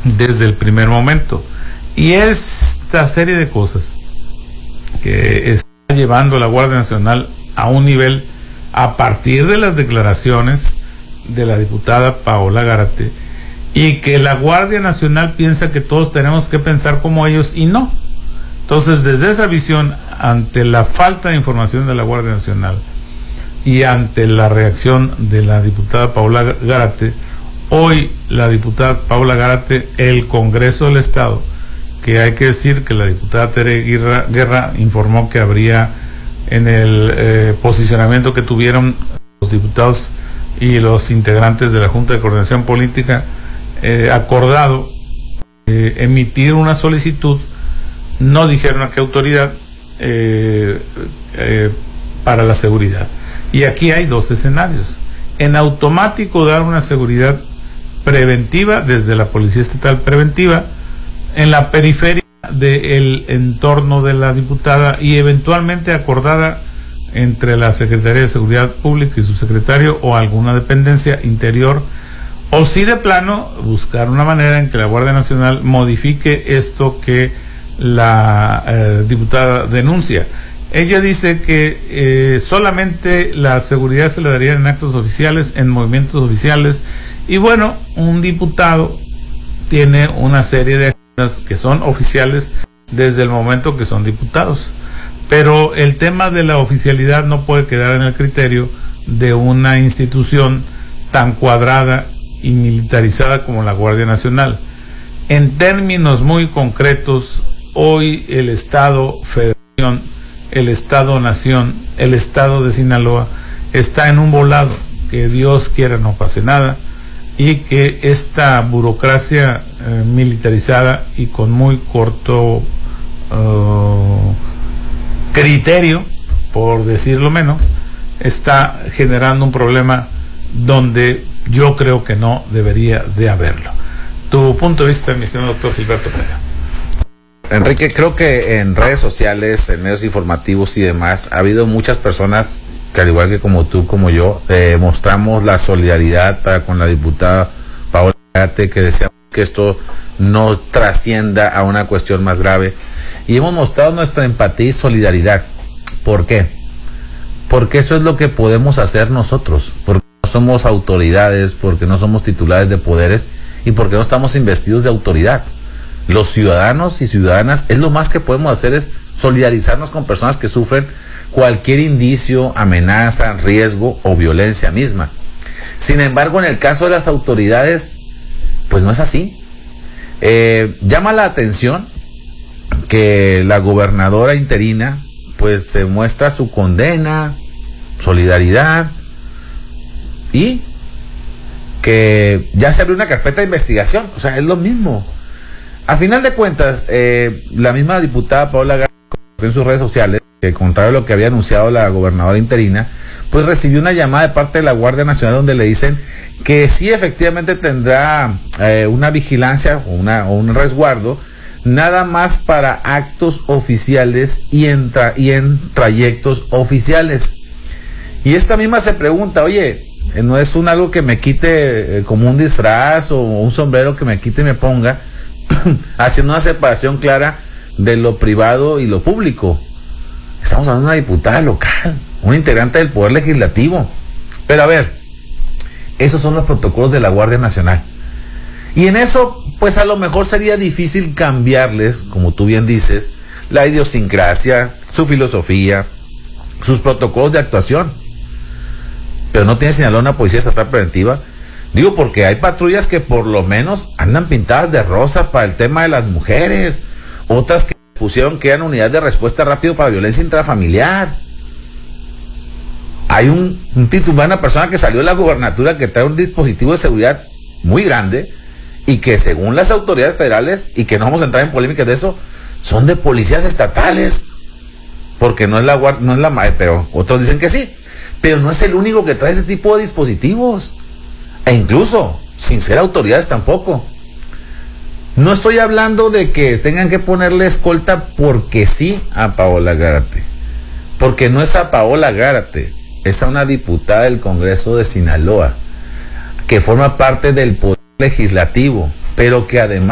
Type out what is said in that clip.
desde el primer momento. Y esta serie de cosas que está llevando la Guardia Nacional a un nivel, a partir de las declaraciones de la diputada Paola Gárate, y que la Guardia Nacional piensa que todos tenemos que pensar como ellos, y no. Entonces, desde esa visión, ante la falta de información de la Guardia Nacional y ante la reacción de la diputada Paola Gárate, hoy la diputada Paola Gárate, el Congreso del Estado, que hay que decir que la diputada Tere Guerra informó que habría, en el posicionamiento que tuvieron los diputados y los integrantes de la Junta de Coordinación Política, acordado emitir una solicitud, no dijeron a qué autoridad, para la seguridad. Y aquí hay dos escenarios: en automático dar una seguridad preventiva desde la Policía Estatal Preventiva en la periferia del entorno de la diputada, y eventualmente acordada entre la Secretaría de Seguridad Pública y su secretario o alguna dependencia interior, o si de plano buscar una manera en que la Guardia Nacional modifique esto que la diputada denuncia. Ella dice que solamente la seguridad se le daría en actos oficiales, en movimientos oficiales, y bueno, un diputado tiene una serie de acciones que son oficiales desde el momento que son diputados, pero el tema de la oficialidad no puede quedar en el criterio de una institución tan cuadrada y militarizada como la Guardia Nacional. En términos muy concretos, hoy el Estado Federación, el Estado Nación, el Estado de Sinaloa está en un volado, que Dios quiera no pase nada, y que esta burocracia militarizada y con muy corto criterio, por decirlo menos, está generando un problema donde yo creo que no debería de haberlo. Tu punto de vista, mi estimado doctor Gilberto Prieto. Enrique, creo que en redes sociales, en medios informativos y demás, ha habido muchas personas que, al igual que como tú, como yo, mostramos la solidaridad con la diputada Paola Gárate, que deseamos que esto no trascienda a una cuestión más grave, y hemos mostrado nuestra empatía y solidaridad. ¿Por qué? Porque eso es lo que podemos hacer nosotros, porque no somos autoridades, porque no somos titulares de poderes y porque no estamos investidos de autoridad. Los ciudadanos y ciudadanas, es lo más que podemos hacer, es solidarizarnos con personas que sufren cualquier indicio, amenaza, riesgo o violencia misma. Sin embargo, en el caso de las autoridades, pues no es así. Llama la atención que la gobernadora interina pues se muestra su condena, solidaridad, y que ya se abrió una carpeta de investigación. O sea, es lo mismo. A final de cuentas, la misma diputada Paola Gárate en sus redes sociales, que contrario a lo que había anunciado la gobernadora interina, pues recibió una llamada de parte de la Guardia Nacional donde le dicen que sí, efectivamente tendrá una vigilancia o un resguardo, nada más para actos oficiales y en trayectos oficiales. Y esta misma se pregunta, oye, ¿no es algo que me quite como un disfraz o un sombrero que me quite y me ponga, haciendo una separación clara de lo privado y lo público? Estamos hablando de una diputada local, un integrante del Poder Legislativo. Pero a ver, esos son los protocolos de la Guardia Nacional. Y en eso, pues a lo mejor sería difícil cambiarles, como tú bien dices, la idiosincrasia, su filosofía, sus protocolos de actuación. Pero no tiene Sinaloa una policía estatal preventiva. Digo, porque hay patrullas que por lo menos andan pintadas de rosa para el tema de las mujeres, otras que pusieron que eran unidades de respuesta rápido para violencia intrafamiliar. Hay una persona que salió de la gubernatura que trae un dispositivo de seguridad muy grande y que, según las autoridades federales, y que no vamos a entrar en polémicas de eso, son de policías estatales, porque no es la guardia, no es la, pero otros dicen que sí, pero no es el único que trae ese tipo de dispositivos, e incluso sin ser autoridades tampoco. No estoy hablando de que tengan que ponerle escolta porque sí a Paola Gárate, porque no es a Paola Gárate, es a una diputada del Congreso de Sinaloa, que forma parte del Poder Legislativo, pero que además